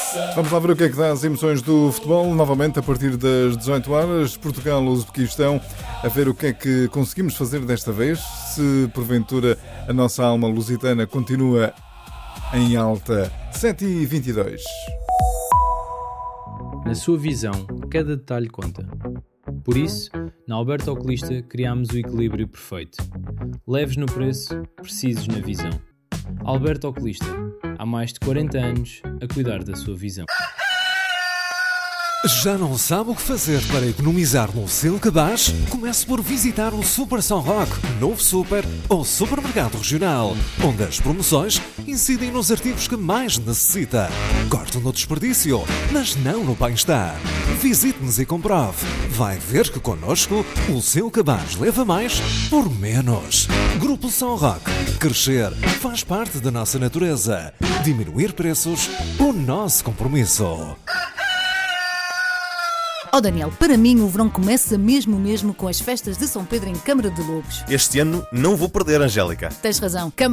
Vamos lá ver o que é que dá as emoções do futebol. Novamente, a partir das 18 horas, Portugal-Uzbequistão, a ver o que é que conseguimos fazer desta vez. Se, porventura, a nossa alma lusitana continua em alta. 7h22. Na sua visão, cada detalhe conta. Por isso, na Alberto Oculista criámos o equilíbrio perfeito. Leves no preço, precisos na visão. Alberto Oculista, há mais de 40 anos a cuidar da sua visão. Já não sabe o que fazer para economizar no seu cabaz? Comece por visitar o Super São Roque, novo super ou supermercado regional, onde as promoções incidem nos artigos que mais necessita. Corte no desperdício, mas não no bem-estar. Visite-nos e comprove. Vai ver que connosco o seu cabaz leva mais por menos. Grupo São Roque. Crescer faz parte da nossa natureza. Diminuir preços, o nosso compromisso. Oh Daniel, para mim o verão começa mesmo com as festas de São Pedro em Câmara de Lobos. Este ano não vou perder, Angélica. Tens razão.